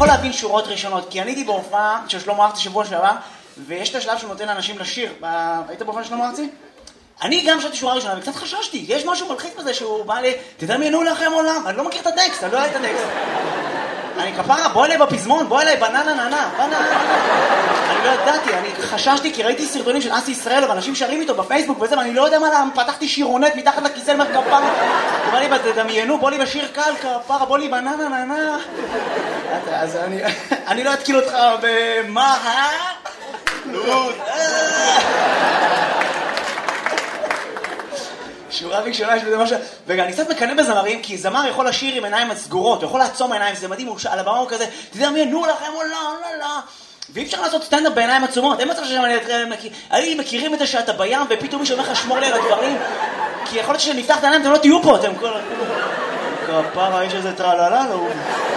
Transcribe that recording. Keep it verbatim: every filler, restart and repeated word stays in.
יכול להבין שורות ראשונות, כי אני הייתי בהופעה של שלמה ארצי שבוע שעבר, ויש את השלב שהוא נותן לאנשים לשיר. היית בהופעה של שלמה ארצי? אני גם שרתי שורה ראשונה, וקצת חששתי, יש משהו מלחיץ בזה שהוא בא לי, תדמיינו לכם עולם, אני לא מכיר את הטקסט, אני לא יודע את הטקסט. אני כפרה, בוא אליי בפזמון, בוא אליי בננה ננה, בננה ננה. אני לא ידעתי, אני חששתי כי ראיתי סרטונים של אסי ישראל, ואנשים שרים איתו בפייסבוק וזה, ואני לא יודע מה למה, פתחתי שירונט מתחת לכיסא למר כפרה. הוא בא לי, תדמיינו, בוא לי בשיר קל, כפרה, בוא לי בננה ננה. אז אני, אני לא אתקיל אותך במה, נו, שורה ראשונה של זה משהו, וגם אני קצת מקנא בזמרים, כי זמר יכול לשיר עם עיניים סגורות, הוא יכול לעצום עיניים, זה מדהים, על הבמה הוא כזה, תדמיינו לכם, לא, לא, לא. ואי אפשר לעשות סטנדאפ בעיניים עצומות, אין מצב שאני מכירים את זה שאתה בים, ופתאום מישהו אומר לך שמור לי על הדברים, כי יכול להיות שנפתח את העיניים, אתם לא תהיו פה, אתם כל... כפרה, יש איזה טרללה, לא...